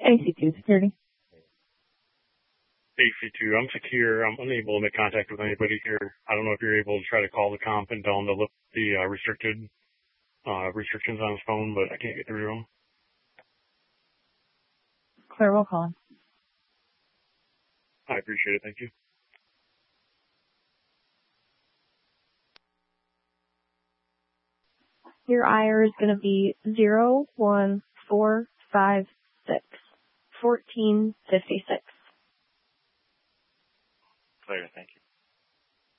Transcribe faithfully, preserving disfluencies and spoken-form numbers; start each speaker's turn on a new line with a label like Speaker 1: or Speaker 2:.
Speaker 1: A C two Security.
Speaker 2: A C two, I'm secure. I'm unable to make contact with anybody here. I don't know if you're able to try to call the comp and tell them to lift the uh, restricted uh, restrictions on his phone, but I can't get through to him.
Speaker 1: Clear, we'll call him.
Speaker 2: I appreciate it. Thank you.
Speaker 1: Your I R is going to be zero one four five six fourteen fifty six.
Speaker 2: Clear, thank you.